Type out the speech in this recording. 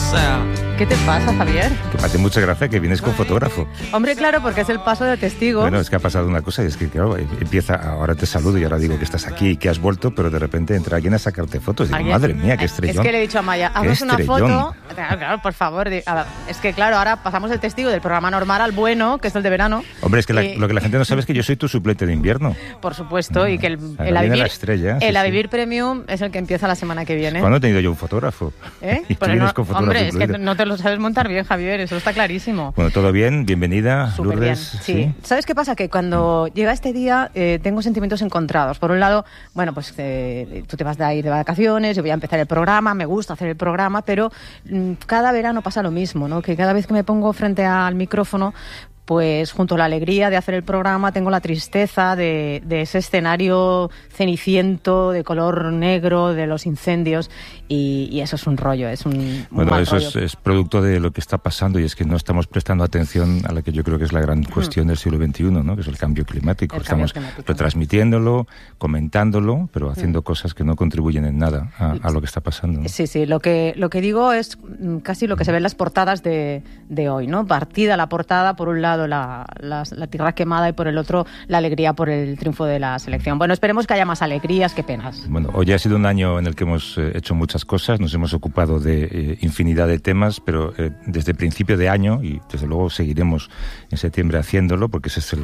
¿Qué te pasa, Javier? Que me hace mucha gracia que vienes con fotógrafo. Hombre, claro, porque es el paso de testigo. Bueno, es que ha pasado una cosa y es que, claro, empieza, ahora te saludo y ahora digo que estás aquí y que has vuelto, pero de repente entra alguien a sacarte fotos. Digo, madre mía, qué estrellón. Es que le he dicho a Maya, haznos una foto. Claro, por favor. Es que, claro, ahora pasamos el testigo del programa normal al bueno, que es el de verano. Hombre, es que lo que la gente no sabe es que yo soy tu suplente de invierno. Por supuesto, y que el A Vivir Premium es el que empieza la semana que viene. ¿Cuándo he tenido yo un fotógrafo? Y tú vienes con fotógrafo. Hombre, incluido. Es que no te lo sabes montar bien, Javier, eso está clarísimo. Bueno, todo bien, bienvenida, Súper Lourdes. Bien, sí. ¿Sabes qué pasa? Que cuando llega este día tengo sentimientos encontrados. Por un lado, bueno, pues tú te vas de ir de vacaciones, yo voy a empezar el programa, me gusta hacer el programa, pero cada verano pasa lo mismo, ¿no? Que cada vez que me pongo frente al micrófono, pues junto a la alegría de hacer el programa tengo la tristeza de ese escenario ceniciento, de color negro, de los incendios, y eso es un rollo, es un bueno, mal eso rollo. Es producto de lo que está pasando, y es que no estamos prestando atención a la que yo creo que es la gran cuestión del siglo XXI, ¿no? Que es el cambio climático. Estamos retransmitiéndolo, comentándolo, pero haciendo cosas que no contribuyen en nada a lo que está pasando, ¿no? Sí, lo que digo es casi lo que se ve en las portadas de hoy, ¿no? Partida la portada, por un lado la tierra quemada y por el otro la alegría por el triunfo de la selección. Bueno, esperemos que haya más alegrías que penas. Bueno, hoy ha sido un año en el que hemos hecho muchas cosas, nos hemos ocupado de infinidad de temas, pero desde principio de año, y desde luego seguiremos en septiembre haciéndolo, porque ese es el